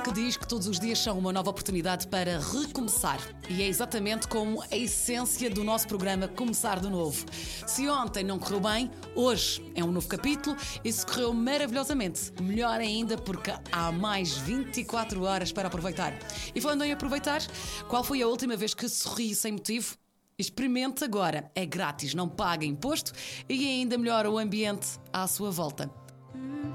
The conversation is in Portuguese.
Que diz que todos os dias são uma nova oportunidade para recomeçar. E é exatamente como a essência do nosso programa Começar de Novo. Se ontem não correu bem, hoje é um novo capítulo e se correu maravilhosamente, melhor ainda porque há mais 24 horas para aproveitar. E falando em aproveitar, qual foi a última vez que sorri sem motivo? Experimente agora, é grátis, não paga imposto e ainda melhora o ambiente à sua volta.